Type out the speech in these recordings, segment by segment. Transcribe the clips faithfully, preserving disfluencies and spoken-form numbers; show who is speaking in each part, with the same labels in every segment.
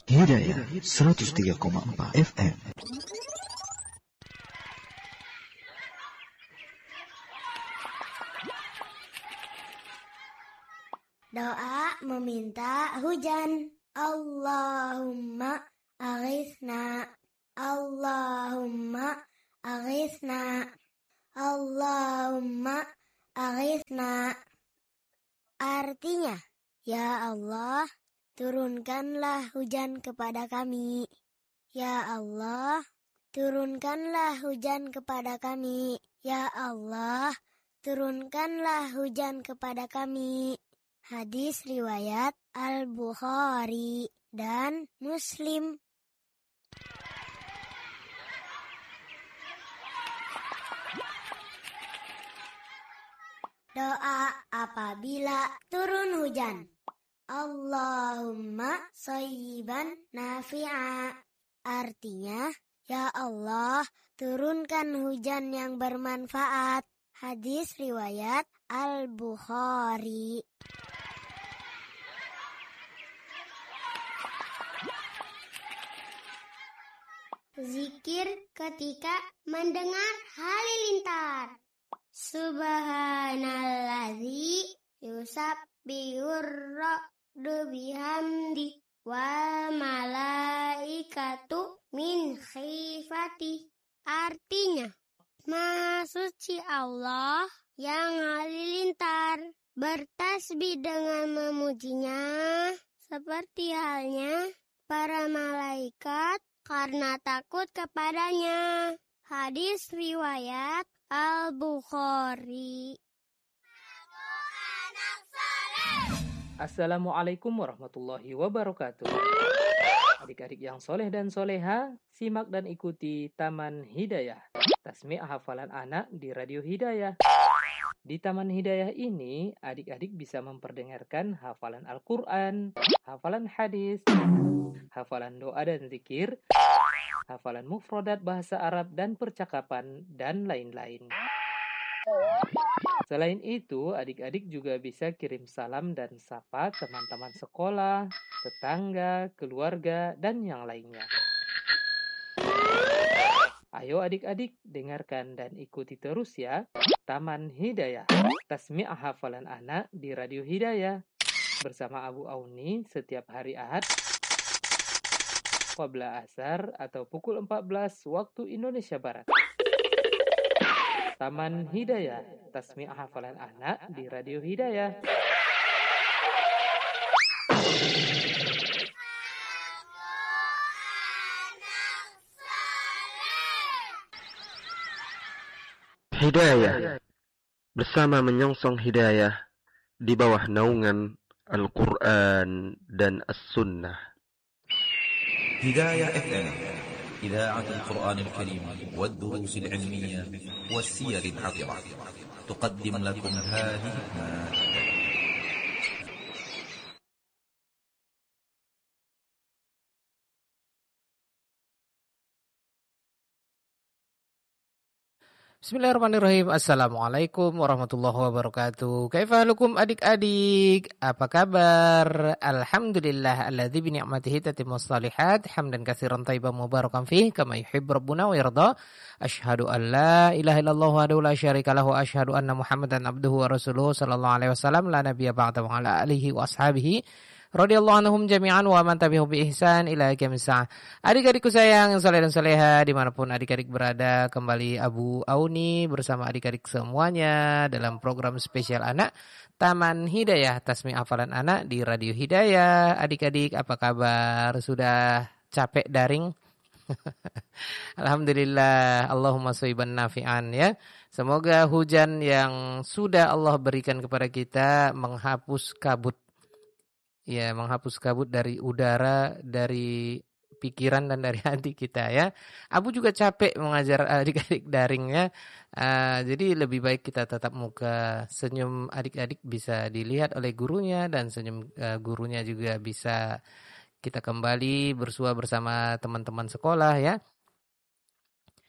Speaker 1: Hidayah seratus tiga koma empat F M.
Speaker 2: Doa meminta hujan. Allahumma aghithna. Allahumma aghithna. Allahumma aghithna. Artinya, ya Allah, turunkanlah hujan kepada kami. Ya Allah, turunkanlah hujan kepada kami. Ya Allah, turunkanlah hujan kepada kami. Hadis riwayat Al-Bukhari dan Muslim. Doa apabila turun hujan. Allahumma shayyiban nafi'a. Artinya, ya Allah, turunkan hujan yang bermanfaat. Hadis riwayat Al-Bukhari. Zikir ketika mendengar halilintar. Subhanalladzi yusabbihur ra'du bihamdi wal malaikatu min khifati. Artinya, Maha suci Allah yang halilintar, bertasbih dengan memujinya, seperti halnya para malaikat karena takut kepadanya. Hadis riwayat Al-Bukhari.
Speaker 3: Assalamualaikum warahmatullahi wabarakatuh. Adik-adik yang soleh dan soleha, simak dan ikuti Taman Hidayah, tasmi' hafalan anak di Radio Hidayah. Di Taman Hidayah ini, adik-adik bisa memperdengarkan hafalan Al-Quran, hafalan hadis, hafalan doa dan zikir, hafalan mufradat bahasa Arab dan percakapan, dan lain-lain. Selain itu, adik-adik juga bisa kirim salam dan sapa teman-teman sekolah, tetangga, keluarga, dan yang lainnya. Ayo adik-adik, dengarkan dan ikuti terus ya Taman Hidayah, tasmi' hafalan anak di Radio Hidayah. Bersama Abu Auni setiap hari Ahad, qabla asar atau pukul empat belas waktu Indonesia Barat. Taman Hidayah, tasmi' hafalan anak di Radio Hidayah.
Speaker 4: Hidayah, bersama menyongsong hidayah di bawah naungan Al-Quran dan As-Sunnah.
Speaker 5: هداية اف ام إذاعة القرآن الكريم والدروس العلمية والسير العطرة تقدم لكم هذه المادة.
Speaker 6: Bismillahirrahmanirrahim. Assalamualaikum warahmatullahi wabarakatuh. Kaifahalukum adik-adik? Apa kabar? Alhamdulillah alladzi bi ni'matihi tatimmus shalihat. Hamdan katsiran thayyiban mubarakan fihi kama yuhibbu rabbuna wa yarda. Asyhadu an la ilaha illallah wahdahu la syarika lahu wa asyhadu anna Muhammadan abduhu wa rasuluhu sallallahu alaihi wasallam la nabiyya ba'da wa ala alihi wa ashabihi radhiyallahu anhum jami'an wa man tabi'ahum bi ihsan ila yaumil sa'a. Adik-adikku sayang yang saleh dan saleha dimanapun adik-adik berada, kembali Abu Auni bersama adik-adik semuanya dalam program spesial anak Taman Hidayah, tasmi' hafalan anak di Radio Hidayah. Adik-adik apa kabar? Sudah capek daring? Alhamdulillah, Allahumma shayyiban nafi'an ya. Semoga hujan yang sudah Allah berikan kepada kita menghapus kabut. Ya, menghapus kabut dari udara, dari pikiran dan dari hati kita ya. Abu juga capek mengajar adik-adik daringnya. Uh, jadi lebih baik kita tatap muka. Senyum adik-adik bisa dilihat oleh gurunya dan senyum uh, gurunya juga bisa kita kembali bersua bersama teman-teman sekolah ya.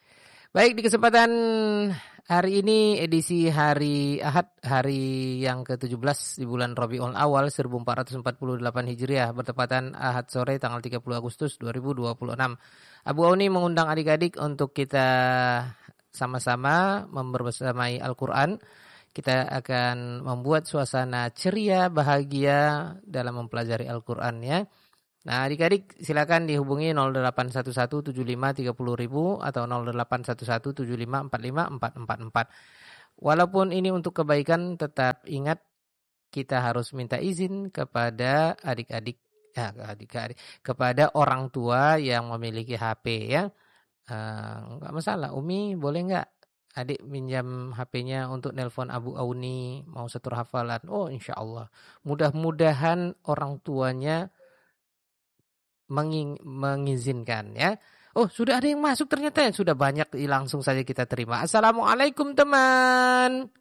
Speaker 6: Baik, di kesempatan hari ini edisi hari Ahad, hari yang ke tujuh belas di bulan Rabiul Awal seribu empat ratus empat puluh delapan Hijriah, bertepatan Ahad sore tanggal tiga puluh Agustus dua ribu dua puluh enam. Abu Auni mengundang adik-adik untuk kita sama-sama membersamai Al-Qur'an. Kita akan membuat suasana ceria, bahagia dalam mempelajari Al-Qur'an ya. Nah, adik-adik silakan dihubungi nol delapan satu satu tujuh lima tiga nol nol nol atau nol delapan satu satu tujuh lima empat lima empat empat empat. Walaupun ini untuk kebaikan, tetap ingat kita harus minta izin kepada adik-adik, ya, adik-adik kepada orang tua yang memiliki H P ya. Uh, enggak masalah, Umi boleh enggak adik minjam H P-nya untuk nelpon Abu Auni mau setor hafalan? Oh, insya Allah. Mudah-mudahan orang tuanya Menging, mengizinkan ya. Oh, sudah ada yang masuk ternyata. Sudah banyak, langsung saja kita terima. Assalamualaikum teman.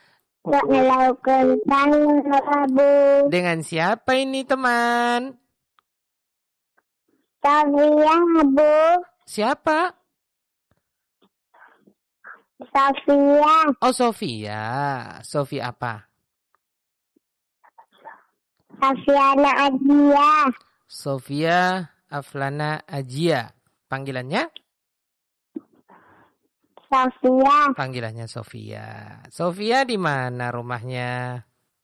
Speaker 2: Waalaikumsalam.
Speaker 6: Dengan siapa ini teman?
Speaker 2: Sofia, Bu.
Speaker 6: Siapa?
Speaker 2: Sofia.
Speaker 6: Oh, Sofia. Sofia apa?
Speaker 2: Sofiana Ajia.
Speaker 6: Sofia Aflana Ajia. Panggilannya?
Speaker 2: Sofia.
Speaker 6: Panggilannya Sofia. Sofia di mana rumahnya?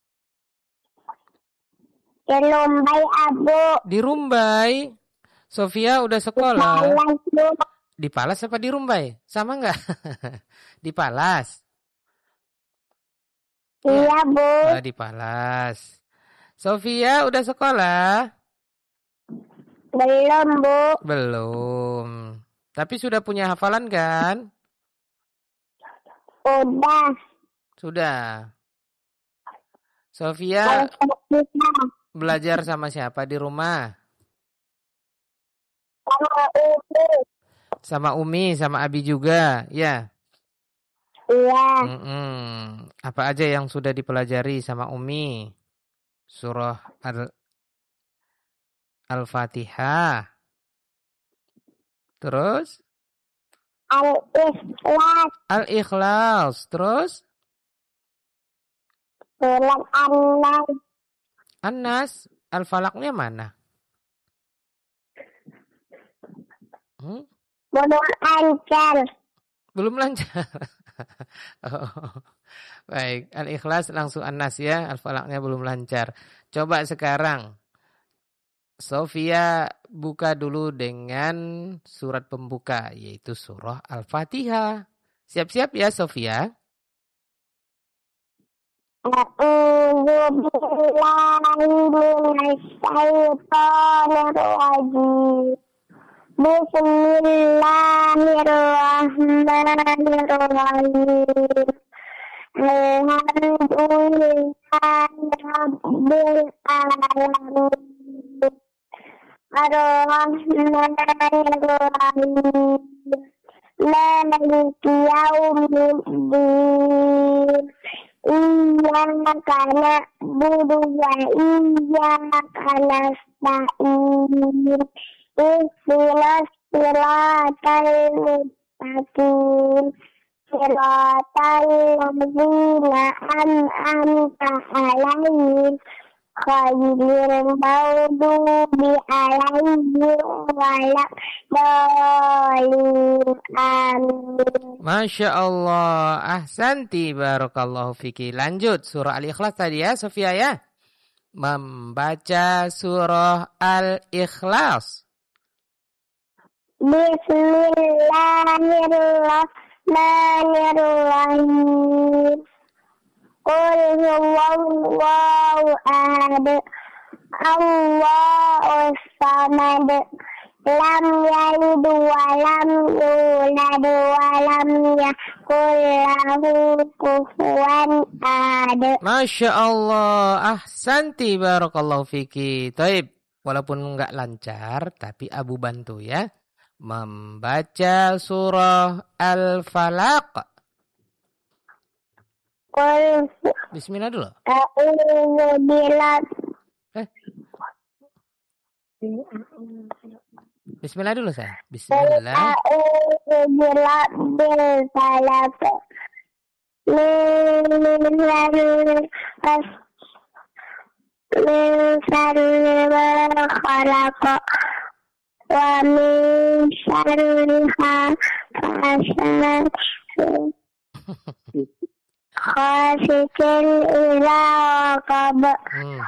Speaker 2: Di Rumbai, Abu.
Speaker 6: Di Rumbai. Sofia udah sekolah. Di Palas apa di Rumbai? Sama enggak? Di Palas.
Speaker 2: Iya, Bu.
Speaker 6: Oh, di Palas. Sofia udah sekolah?
Speaker 2: Belum, Bu.
Speaker 6: Belum. Tapi sudah punya hafalan kan?
Speaker 2: Udah.
Speaker 6: Sudah. Sofia belajar sama siapa di rumah?
Speaker 2: Sama Umi.
Speaker 6: Sama Umi, sama Abi juga, ya?
Speaker 2: Iya.
Speaker 6: Mm-mm. Apa aja yang sudah dipelajari sama Umi? Surah Al- Al-Fatihah. Terus?
Speaker 2: Al-Ikhlas.
Speaker 6: Al-Ikhlas. Terus?
Speaker 2: Surat An-Nas.
Speaker 6: An-Nas. Al-Falaknya mana? Hmm?
Speaker 2: Belum lancar.
Speaker 6: Belum lancar. Oh. Baik, Al-Ikhlas langsung An-Nas ya. Al-Falaknya belum lancar. Coba sekarang Sofia buka dulu dengan surat pembuka, yaitu surah Al-Fatihah. Siap-siap ya Sofia.
Speaker 2: A'udzu billahi minasyaitonir rajim. Bismillahirrahmanirrahim. Alhamdulillahi rabbil alamin. Ar-Rahmanir-Rahim. Maliki yaumiddin. Iyyaka na'budu wa iyyaka nasta'in. Ihdinas siratal mustaqim. Siratal ladzina an'amta 'alaihim ghairil maghdubi 'alaihim waladdallin. Amin.
Speaker 6: Masya Allah. Ahsanti barakallahu fiki. Lanjut surah Al-Ikhlas tadi ya Sofia ya. Membaca surah Al-Ikhlas.
Speaker 2: Bismillahirrahmanirrahim. Qul huwallahu ahad. Allahus samad. Lam yalid wa lam yulad wa lam yakul lahu kufuwan ahad.
Speaker 6: Masya Allah. Ahsanti barakallahu fiki. Taib. Walaupun enggak lancar, tapi Abu bantu ya. Membaca surah Al-Falaq. Bismillah dulu. Eh. Bismillah dulu saya. Bismillah.
Speaker 2: bil falaq. Min syarri min syarri ma khalaq. Wa min syarri hasadin khasikin idza waqab.
Speaker 6: Hmm.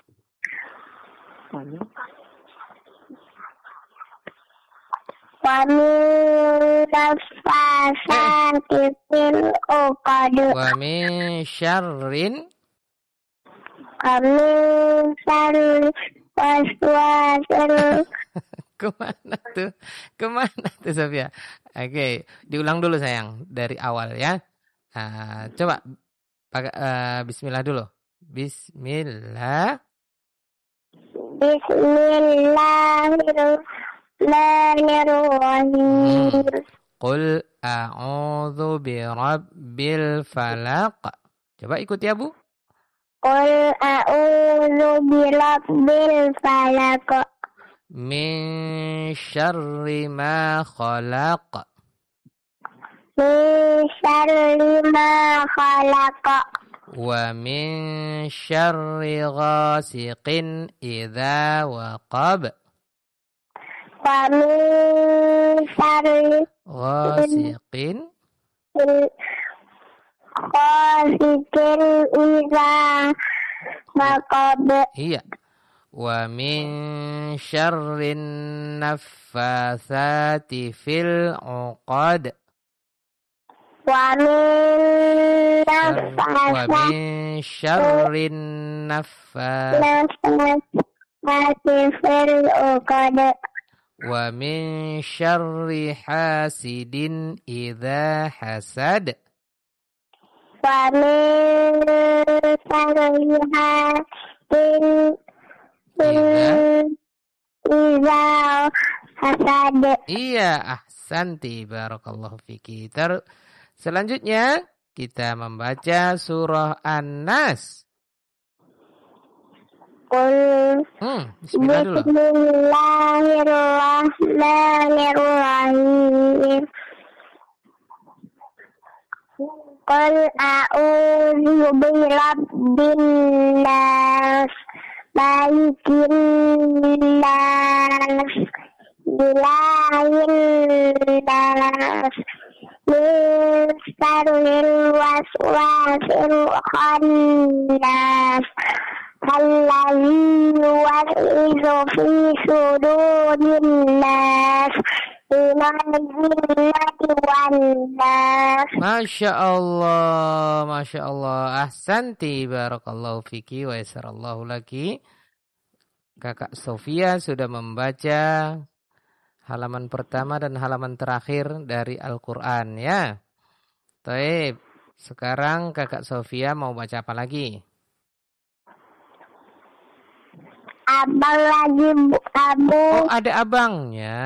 Speaker 2: Wa min nafasati fil uqad.
Speaker 6: Wa min syarrin
Speaker 2: Wa min syarri waswasil.
Speaker 6: Kemana tuh? Kemana tuh Sofia? Oke, diulang dulu sayang dari awal ya. Uh, coba pakai uh, Bismillah dulu. Bismillah.
Speaker 2: Bismillahirrahmanirrahim.
Speaker 6: Qul a'udzu birabbil falaq. Coba ikuti ya Bu.
Speaker 2: Qul a'udzu birabbil falaq.
Speaker 6: Min syarri ma khalaq.
Speaker 2: Min syarri ma khalaq.
Speaker 6: Wa min syarri ghasiqin idza waqab.
Speaker 2: Wa min syarri
Speaker 6: Ghasiqin
Speaker 2: ghasiqin idza waqab.
Speaker 6: Iya. Wa min syarrin naffatsati fil 'uqad.
Speaker 2: Wa min
Speaker 6: Wa min syarrin naffatsati
Speaker 2: fil uqad.
Speaker 6: Wa min syarri hasidin idza hasad.
Speaker 2: Wa min syarri hasidin idza hasad.
Speaker 6: Iya, ahsanti, barakallahu fiki. Ter Selanjutnya kita membaca surah An-Nas.
Speaker 2: Qul
Speaker 6: Hmm, bismillah dulu.
Speaker 2: Bismillahirrahmanirrahim. Qul a'udzu birabbin nas, malikin nas, ilahin nas, min syarril waswasil khannas. Alladzi yuwaswisu fi sudurin nas minal jinnati wan nas.
Speaker 6: Masya Allah, Masya Allah. Ahsanti, barakallahu fiki wa yassarallahu laki. Kakak Sofia sudah membaca halaman pertama dan halaman terakhir dari Al-Quran ya. Taib. Sekarang kakak Sofia mau baca apa lagi?
Speaker 2: Abang lagi Bu Abu.
Speaker 6: Oh, ada abangnya.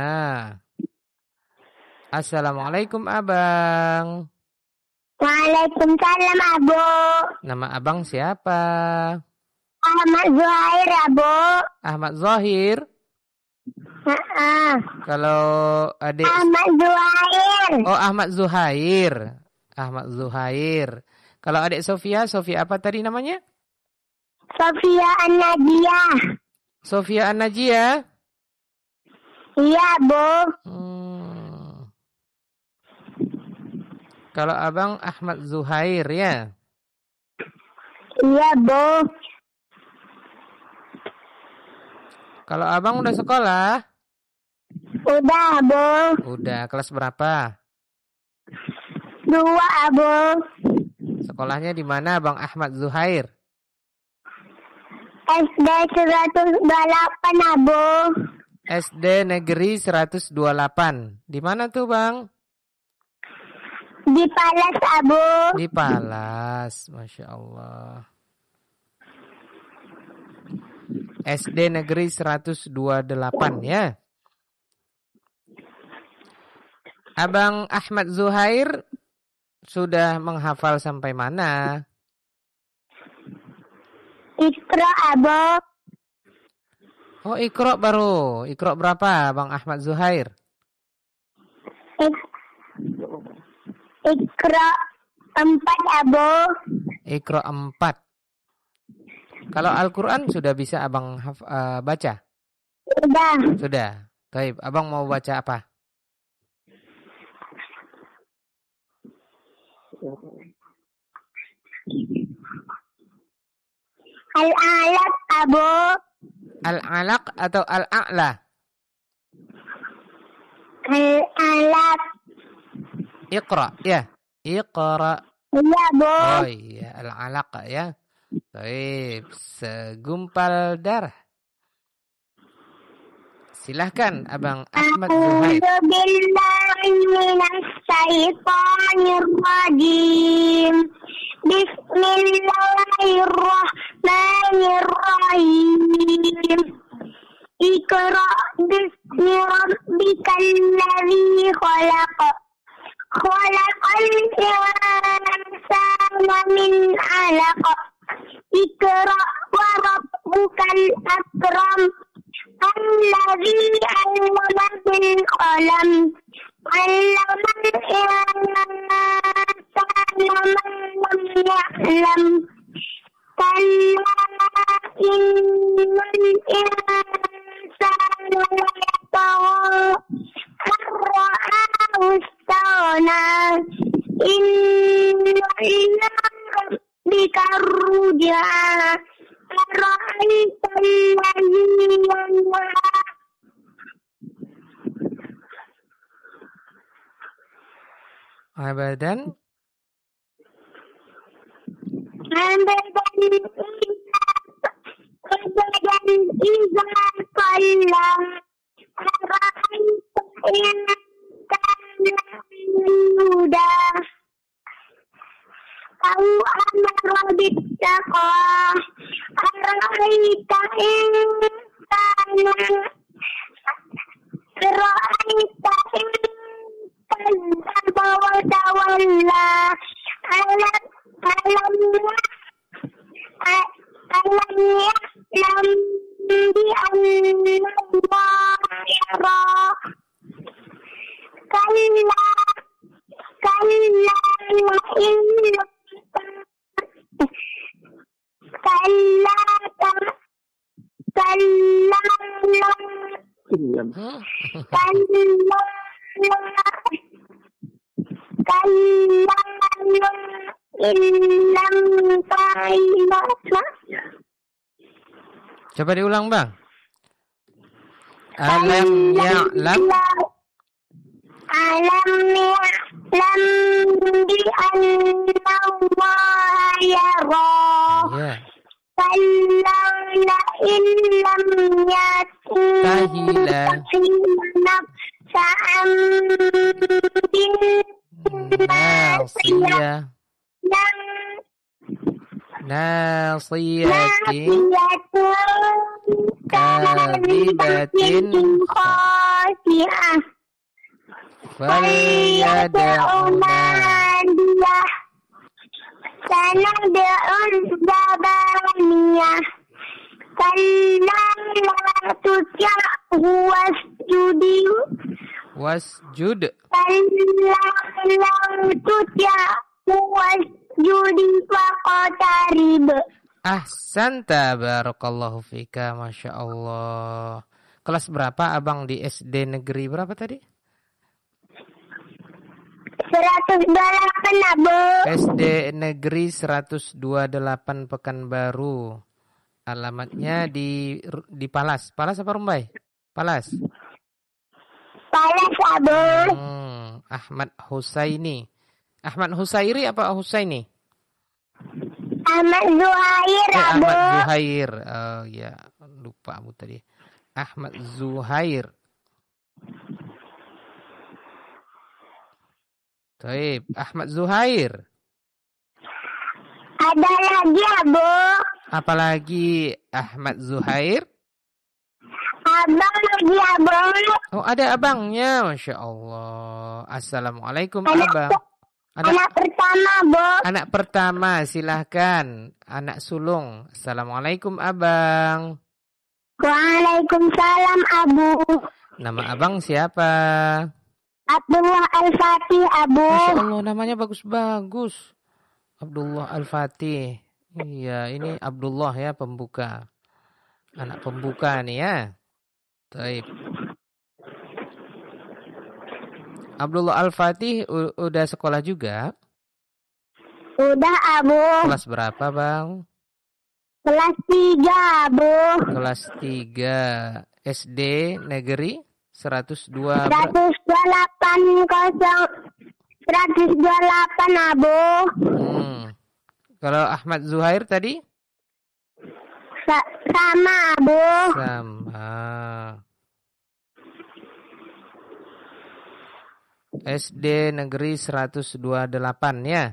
Speaker 6: Assalamualaikum abang.
Speaker 2: Waalaikumsalam Abu.
Speaker 6: Nama abang siapa?
Speaker 2: Ahmad Zuhair Abu.
Speaker 6: Ahmad Zahir.
Speaker 2: Heeh.
Speaker 6: Kalau adik
Speaker 2: Ahmad Zuhair.
Speaker 6: Oh, Ahmad Zuhair. Ahmad Zuhair. Kalau adik Sofia, Sofia apa tadi namanya?
Speaker 2: Sofia An-Najiyah.
Speaker 6: Sofia An-Najiyah.
Speaker 2: Iya, Bu.
Speaker 6: Hmm. Kalau abang Ahmad Zuhair ya?
Speaker 2: Iya, Bu.
Speaker 6: Kalau abang udah sekolah?
Speaker 2: Udah, Bu.
Speaker 6: Udah, kelas berapa?
Speaker 2: Dua, Bu.
Speaker 6: Sekolahnya di mana Bang Ahmad Zuhair?
Speaker 2: S D seratus dua puluh delapan, Abu.
Speaker 6: S D Negeri seratus dua puluh delapan. Di mana tuh, Bang?
Speaker 2: Di Palas, Abu.
Speaker 6: Di Palas, Masya Allah. S D Negeri seratus dua puluh delapan ya. Abang Ahmad Zuhair sudah menghafal sampai mana?
Speaker 2: Iqra, Abu.
Speaker 6: Oh, Iqra baru. Iqra berapa, Bang Ahmad Zuhair?
Speaker 2: Ik- Iqra empat, Abu.
Speaker 6: Iqra empat. Kalau Al-Quran sudah bisa abang haf, uh, baca?
Speaker 2: Sudah.
Speaker 6: Sudah. Baik, abang mau baca apa?
Speaker 2: Al-Alaq, Abu.
Speaker 6: Al-Alaq atau Al-A'la?
Speaker 2: Al-Alaq.
Speaker 6: Iqra, ya. Iqra.
Speaker 2: Iya, Bu.
Speaker 6: Oh iya, Al-Alaq ya. Baik, segumpal darah. Silahkan Abang Ahmad Zuhair.
Speaker 2: A'udzu billahi minas syaitonir rajim. Bismillahirrahmanirrahim. Iqra bismi rabbikal ladzi khalaq. Khalaqal insana min 'alaq. Iqra wa rabbukal akram. Alladzi 'allama bil qalam. 'Allamal insana ma lam ya'lam. Kalla innal insana layatgha ar-ra'ahu istaghna. Inna ila rabbika ar-ruj'a. Ara'aita alladzi yanha.
Speaker 6: Abadan.
Speaker 2: Abadan abadan iza qalla. Ara'aita in kana huda. Au amara bittaqwa. Ara'aita in kana Ara'aita in kadzdzaba wa tawalla. Alam alam alam ya'lam bi anna Allah yara. Kalla kalla wa inna kalla kalla kalla kalla illam ta'lamu.
Speaker 6: Coba diulang, Bang. Alam ya'lam.
Speaker 2: Alam ya'lam bi anna Allah yara.
Speaker 6: Ya.
Speaker 2: Kalla la illam
Speaker 6: Tahila.
Speaker 2: nafsa'an bin
Speaker 6: Nasiyah.
Speaker 2: yang
Speaker 6: Nasiyatin.
Speaker 2: Kadibatin khasi'ah.
Speaker 6: Falyad'u
Speaker 2: nadiyah. Sanad'u zabaniyah. Kalla la tuti'hu wasjudi.
Speaker 6: wasjud.
Speaker 2: Kalla la tuti'hu wasjudi waqtarib.
Speaker 6: Ahsanta, barakallahu fika, Masya Allah. Kelas berapa Abang di S D negeri berapa tadi?
Speaker 2: seratus dua puluh delapan, Abu.
Speaker 6: S D negeri seratus dua puluh delapan Pekanbaru. Alamatnya di di Palas. Palas apa Rumbai? Palas.
Speaker 2: Palas, Abu.
Speaker 6: Hmm, Ahmad Husaini. Ahmad Husairi apa Husaini?
Speaker 2: Ahmad Zuhair,
Speaker 6: Eh,
Speaker 2: Abu.
Speaker 6: Ahmad Zuhair. Oh ya, lupa Abu tadi. Ahmad Zuhair. Baik, Ahmad Zuhair.
Speaker 2: Ada lagi, Abu.
Speaker 6: Apalagi Ahmad Zuhair?
Speaker 2: Abang lagi, Abang.
Speaker 6: Oh, ada abangnya, Masya Allah. Assalamualaikum,
Speaker 2: Anak,
Speaker 6: Abang. Ada
Speaker 2: anak pertama, Bu.
Speaker 6: anak pertama, silahkan. Anak sulung. Assalamualaikum, Abang.
Speaker 2: Waalaikumsalam, Abu.
Speaker 6: Nama abang siapa?
Speaker 2: Abdullah Al-Fatih, Abu.
Speaker 6: Masya Allah, namanya bagus-bagus. Abdullah Al-Fatih. Iya, ini Abdullah ya, pembuka. Anak pembuka nih ya. Baik. Abdullah Al-Fatih u- udah sekolah juga?
Speaker 2: Udah, Abu.
Speaker 6: Kelas berapa, Bang?
Speaker 2: Kelas tiga, Abu.
Speaker 6: Kelas tiga. S D negeri seratus dua. ber-
Speaker 2: seratus dua puluh delapan kosong seratus dua puluh delapan, Abu.
Speaker 6: Hmm. Kalau Ahmad Zuhair tadi?
Speaker 2: Sa- sama, Abu.
Speaker 6: Sama. S D negeri seratus dua puluh delapan ya.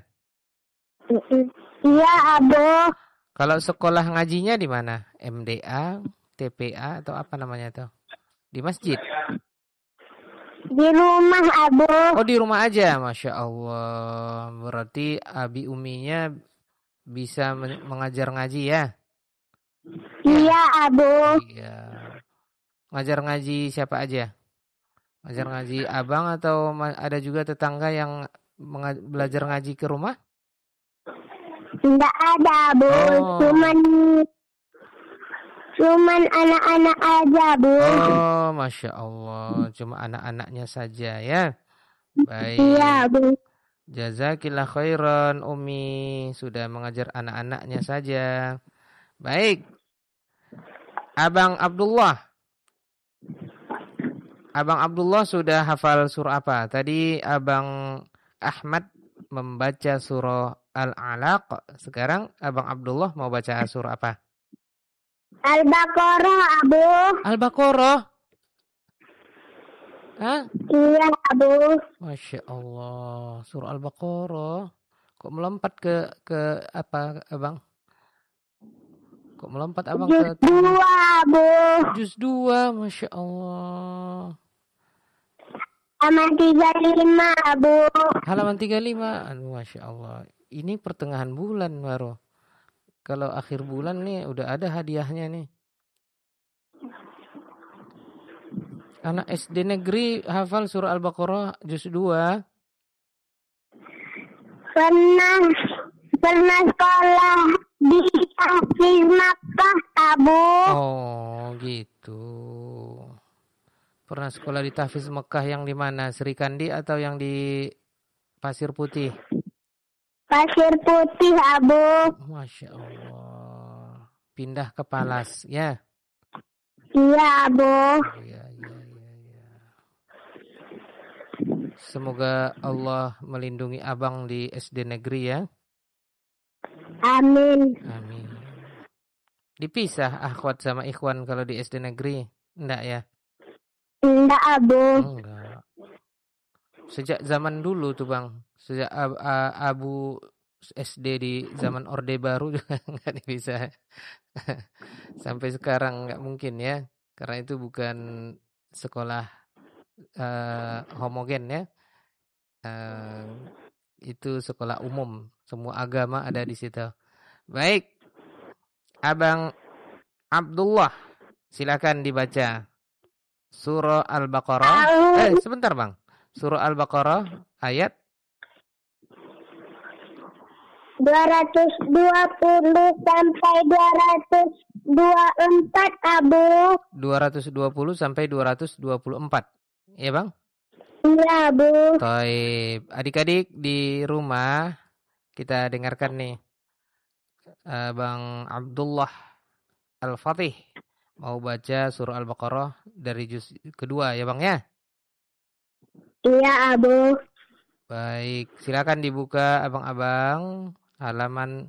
Speaker 2: Iya, Abu.
Speaker 6: Kalau sekolah ngajinya di mana? M D A, T P A atau apa namanya tuh? Di masjid?
Speaker 2: Di rumah, Abu.
Speaker 6: Oh, di rumah aja. Masya Allah. Berarti abi uminya bisa men- mengajar ngaji ya?
Speaker 2: Iya, Abu.
Speaker 6: Iya. Ngajar ngaji siapa aja? Ngajar ngaji abang atau ma- ada juga tetangga yang menga- belajar ngaji ke rumah?
Speaker 2: Enggak ada, Abu.
Speaker 6: Oh.
Speaker 2: Cuman cuman anak-anak aja, Bu.
Speaker 6: Oh, Masya Allah. Cuma anak-anaknya saja ya. Baik.
Speaker 2: Iya, Bu.
Speaker 6: Jazakillah khairan Umi. Sudah mengajar anak-anaknya saja. Baik. Abang Abdullah. Abang Abdullah sudah hafal surah apa? Tadi Abang Ahmad membaca surah Al-Alaq. Sekarang Abang Abdullah mau baca surah apa?
Speaker 2: Al-Baqarah, Abu.
Speaker 6: Al-Baqarah. Hah?
Speaker 2: Iya, Abu.
Speaker 6: Masya Allah. Surah Al-Baqarah. Kok melompat ke ke apa, Abang? Kok melompat Abang
Speaker 2: Juz
Speaker 6: ke
Speaker 2: dua, Abu.
Speaker 6: juz dua? Masya Allah.
Speaker 2: Halaman tiga puluh lima, Abu.
Speaker 6: Halaman tiga puluh lima. Aduh, Masya Allah. Ini pertengahan bulan baru. Kalau akhir bulan nih udah ada hadiahnya nih. Anak S D negeri hafal surah Al-Baqarah juz dua.
Speaker 2: Pernah pernah sekolah di Hafiz Makkah, Abu.
Speaker 6: Oh, gitu. Pernah sekolah di Tahfiz Mekah yang di mana? Sri Kandi atau yang di Pasir Putih?
Speaker 2: Pasir Putih, Abu.
Speaker 6: Masya Allah. Pindah ke Palas, ya?
Speaker 2: Iya, Abu.
Speaker 6: Oh, ya, ya, ya, ya. Semoga Allah melindungi abang di S D negeri ya.
Speaker 2: Amin.
Speaker 6: Amin. Dipisah akhwat sama ikhwan kalau di S D negeri? Enggak ya?
Speaker 2: Enggak, Abu.
Speaker 6: Enggak. Sejak zaman dulu tuh Bang. Sejak Ab- A- Abu S D di zaman Orde Baru juga enggak dipisah. Sampai sekarang enggak mungkin ya. Karena itu bukan sekolah uh, homogen ya. Uh, itu sekolah umum. Semua agama ada di situ. Baik. Abang Abdullah, silakan dibaca. Surah Al-Baqarah. Eh, sebentar Bang. Surah Al-Baqarah ayat
Speaker 2: dua ratus dua puluh sampai dua ratus dua puluh empat, Abu.
Speaker 6: dua ratus dua puluh sampai dua ratus dua puluh empat. Iya, Bang?
Speaker 2: Iya, Abu.
Speaker 6: Baik. Adik-adik di rumah kita dengarkan nih. Bang Abdullah Al-Fatih mau baca surah Al-Baqarah dari juz kedua ya Bang ya?
Speaker 2: Iya, Abu.
Speaker 6: Baik, silakan dibuka abang-abang halaman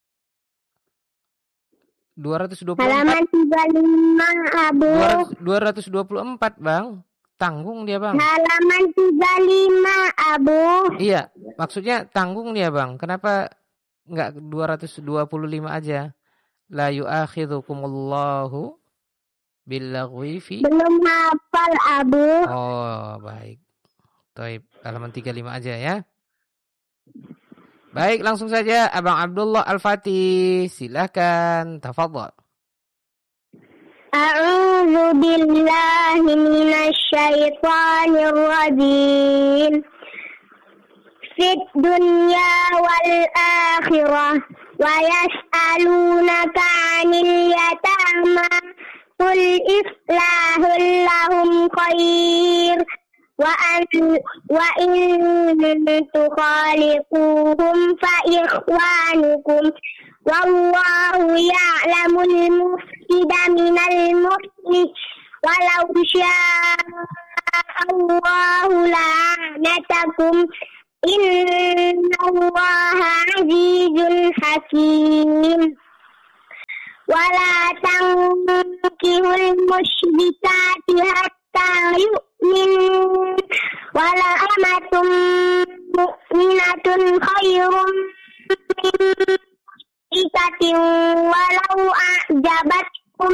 Speaker 6: dua ratus dua puluh empat.
Speaker 2: Halaman tiga puluh lima, Abu.
Speaker 6: dua ratus dua puluh empat, Bang. Tanggung dia, Bang.
Speaker 2: Halaman tiga puluh lima, Abu.
Speaker 6: Iya, maksudnya tanggung dia, Bang. Kenapa enggak dua ratus dua puluh lima aja? La yu'akhidhukumullahu billaghwi fi.
Speaker 2: Belum hafal, Abu.
Speaker 6: Oh, baik. Baik, halaman tiga puluh lima aja ya. Baik, langsung saja Abang Abdullah Al-Fatih. Silakan, tafadhol.
Speaker 2: A'udzu billahi minasy الشيطان الرجيم في الدنيا والآخرة ويسألونك عن اليتامى قل إصلاح لهم خير وأن وإن تخالقوهم فإخوانكم والله يعلم المفسد من المصلح ولو شاء الله لأعنتكم إن الله عزيز حكيم ولا تنكحوا المشركات حتى يؤمنوا ولأمة مؤمنة خير من مشركة ولو أعجبتكم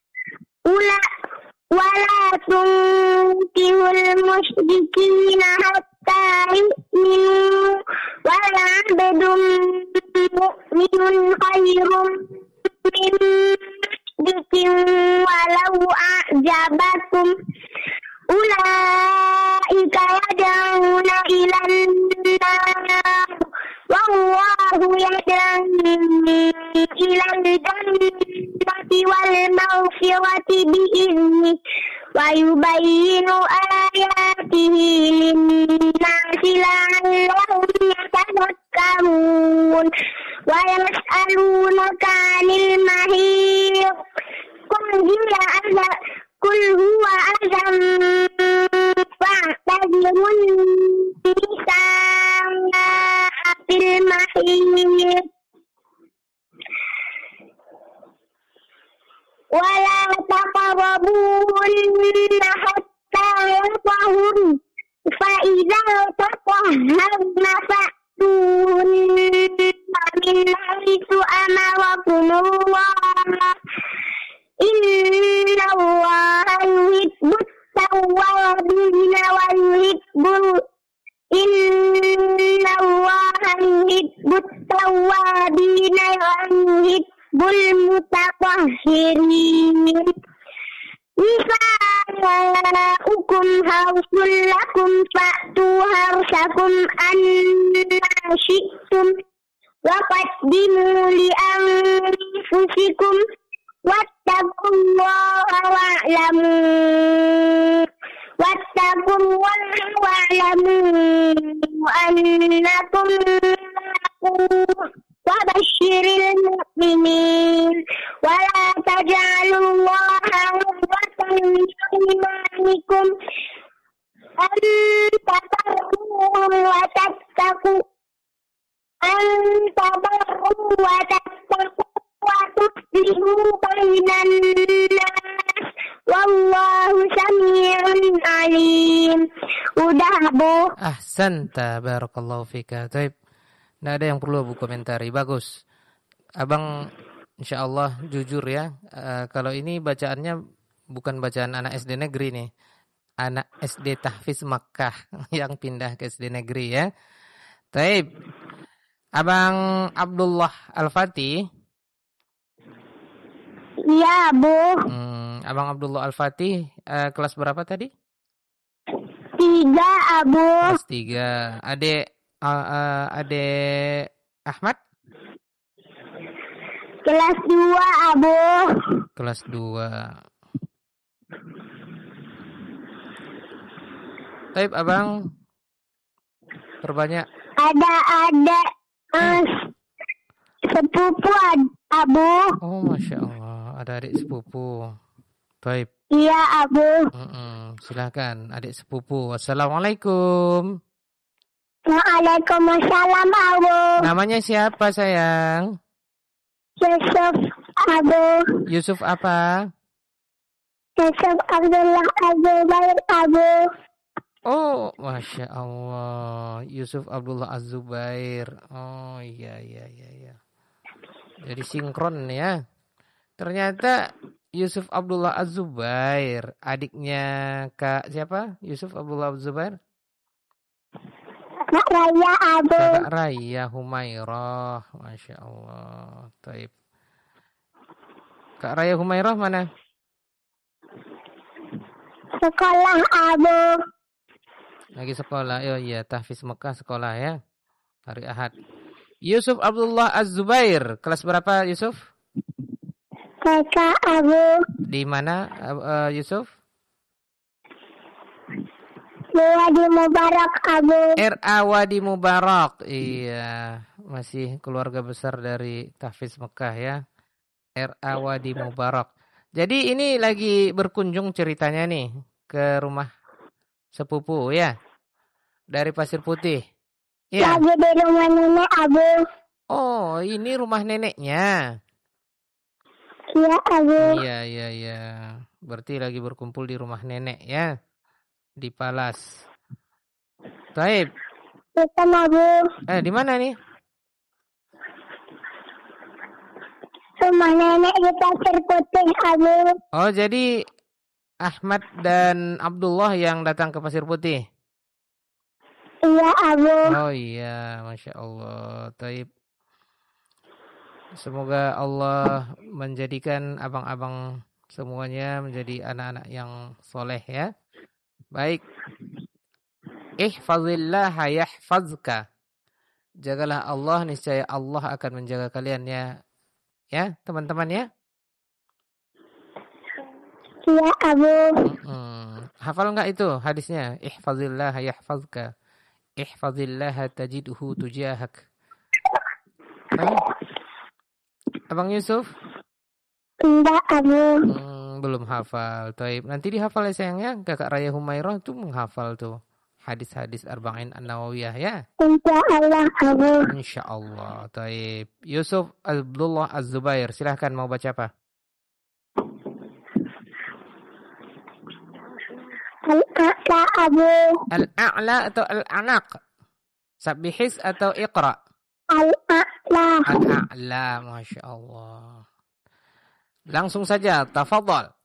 Speaker 2: ولا تنكحوا المشركين حتى يؤمنوا ولعبد مؤمن خير من مشرك ولو أعجبكم أولئك يدعون إلى النار والله يدعو إلى الجنة والمغفرة بإذنه ويبين آياته للناس لعلهم يتذكرون ويسألونك عن المحيض قل هي أذى قل هو أذى فاعتزلوا النساء في المحيض ولا تقربوهن حتى يطهرن فإذا تطهرن فأتوهن من حيث أمركم الله إن الله يحب التوابين ويحب إن الله يحب التوابين ويحب المتطهرين نساؤكم حرث لكم فأتوا حرثكم أنى شئتم وقدموا لأنفسكم واتقوا الله واعلموا واتقوا الله واعلموا أنكم ملاقوه وبشر المؤمنين ولا تجعلوا الله عرضة لأيمانكم أن تبروهم وتتقوا أن تبروا وتتقوا وتصلحوا بين الناس والله سميع عليم. Udah, Bu.
Speaker 6: Ahsanta, barakallahu fika. Baik. Nggak ada yang perlu Abu komentari. Bagus. Abang insyaallah jujur ya. Uh, kalau ini bacaannya bukan bacaan anak S D negeri nih. Anak S D Tahfiz Makkah yang pindah ke S D negeri ya. Baik. Abang Abdullah Al-Fatih.
Speaker 2: Iya, Bu.
Speaker 6: Hmm, Abang Abdullah Al-Fatih uh, kelas berapa tadi?
Speaker 2: Tiga, Abu.
Speaker 6: Kelas tiga. Adek Uh, uh, Adek Ahmad?
Speaker 2: Kelas dua, Abu.
Speaker 6: Kelas dua. Taib Abang terbanyak.
Speaker 2: Ada ada uh, sepupu, Abu.
Speaker 6: Oh, Masya Allah. Ada adik sepupu. Taib.
Speaker 2: Iya, Abu.
Speaker 6: Mm-mm. Silakan adik sepupu. Assalamualaikum.
Speaker 2: Waalaikumsalam, Abu.
Speaker 6: Namanya siapa, sayang?
Speaker 2: Yusuf, Abu.
Speaker 6: Yusuf apa?
Speaker 2: Yusuf Abdullah Az-Zubair, Abu.
Speaker 6: Oh, Masya Allah. Yusuf Abdullah Az-Zubair. Oh, iya, iya, iya, iya. Jadi sinkron ya. Ternyata Yusuf Abdullah Az-Zubair. Adiknya Kak siapa? Yusuf Abdullah Az-Zubair?
Speaker 2: Kak Raya, Abu.
Speaker 6: Kak Raya Humairah. Masya Allah. Taib. Kak Raya Humairah mana?
Speaker 2: Sekolah Abu.
Speaker 6: Lagi sekolah. Oh iya, tahfiz Mekah sekolah ya. Hari Ahad. Yusuf Abdullah Az-Zubair. Kelas berapa Yusuf?
Speaker 2: T K Abu.
Speaker 6: Di mana uh, Yusuf?
Speaker 2: Di Wadi Mubarak Abu.
Speaker 6: R A Wadi Mubarak. Iya, masih keluarga besar dari tahfiz Mekah ya. R A Wadi Mubarak. Jadi ini lagi berkunjung ceritanya nih ke rumah sepupu ya. Dari Pasir Putih. Ya.
Speaker 2: Lagi di rumah nenek Abu.
Speaker 6: Oh, ini rumah neneknya.
Speaker 2: Iya Abu.
Speaker 6: Iya, iya, iya. Berarti lagi berkumpul di rumah nenek ya. Di Palas. Taib.
Speaker 2: Bukan Abu.
Speaker 6: Eh, di mana nih?
Speaker 2: Rumah nenek di Pasir Putih Abu.
Speaker 6: Oh, jadi Ahmad dan Abdullah yang datang ke Pasir Putih.
Speaker 2: Iya Abu.
Speaker 6: Oh iya, Masya Allah. Taib. Semoga Allah menjadikan abang-abang semuanya menjadi anak-anak yang soleh ya. Baik. Ihfazillah yahfazka. Jagalah Allah, niscaya Allah akan menjaga kalian ya. Ya, teman-teman ya.
Speaker 2: Iya Abu.
Speaker 6: Hmm. Hafal enggak itu hadisnya? Ihfazillah yahfazka. Ihfazillah tajidhu tujahak. Hah? Abang Yusuf?
Speaker 2: Enggak Abu.
Speaker 6: Hmm, belum hafal. Taib. Nanti dihafal ya sayangnya. Kakak Raya Humairah tuh menghafal tuh hadis-hadis Arba'in An-Nawawiyah ya.
Speaker 2: Insya Allah Abu.
Speaker 6: Insya Allah. Taib. Yusuf Abdullah Az-Zubair. Silahkan mau baca apa?
Speaker 2: Al-A'la Abu.
Speaker 6: Al-A'la atau Al-Anaq? Sabbihis atau Iqra?
Speaker 2: Al-A'la.
Speaker 6: Al-A'la. Masya Allah. Langsung saja. Tafadhal.